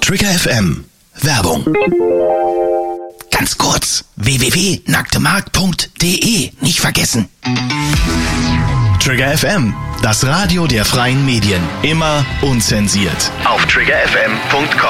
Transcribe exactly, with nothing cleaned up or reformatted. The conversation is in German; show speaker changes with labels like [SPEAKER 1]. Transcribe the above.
[SPEAKER 1] Trigger F M. Werbung. Ganz kurz. w w w punkt nacktemarkt punkt de. Nicht vergessen. Trigger F M. Das Radio der freien Medien. Immer unzensiert. Auf trigger f m punkt com.